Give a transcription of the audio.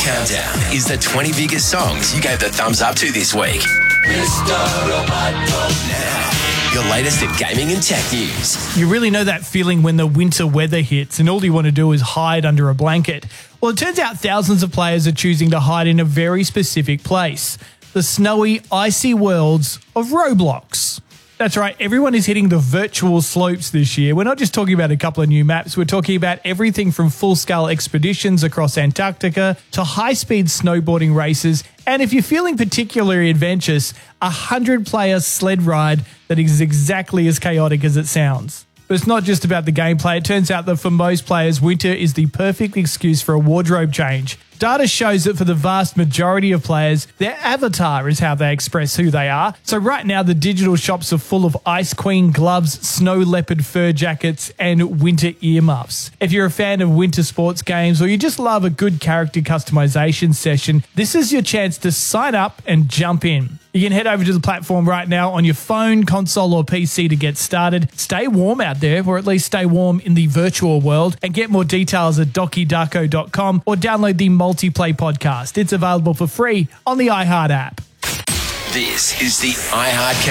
Countdown is the 20 biggest songs you gave the thumbs up to this week. Now, your latest at gaming and tech news. You really know that feeling when the winter weather hits and all you want to do is hide under a blanket. Well, it turns out thousands of players are choosing to hide in a very specific place. The snowy, icy worlds of Roblox. That's right, everyone is hitting the virtual slopes this year. We're not just talking about a couple of new maps, we're talking about everything from full-scale expeditions across Antarctica to high-speed snowboarding races, and if you're feeling particularly adventurous, a 100-player sled ride that is exactly as chaotic as it sounds. But it's not just about the gameplay. It turns out that for most players, winter is the perfect excuse for a wardrobe change. Data shows that for the vast majority of players, their avatar is how they express who they are. So right now, the digital shops are full of Ice Queen gloves, snow leopard fur jackets, and winter earmuffs. If you're a fan of winter sports games or you just love a good character customization session, this is your chance to sign up and jump in. You can head over to the platform right now on your phone, console, or PC to get started. Stay warm out there, or at least stay warm in the virtual world, and get more details at DokiDarko.com or download the Multiplay podcast. It's available for free on the iHeart app. This is the iHeart